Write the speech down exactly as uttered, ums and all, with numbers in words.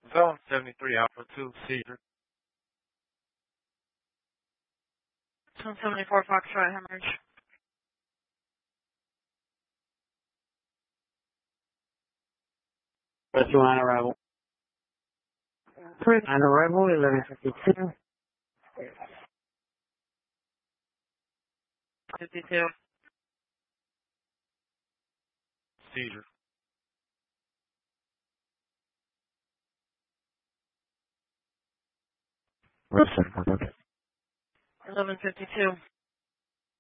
Zone seventy-three Alpha two, seizure. Zone seventy-four Foxtrot, hemorrhage. Rescue on arrival. On arrival, eleven fifty-two. fifty-two. Seizure. Listen, eleven fifty-two.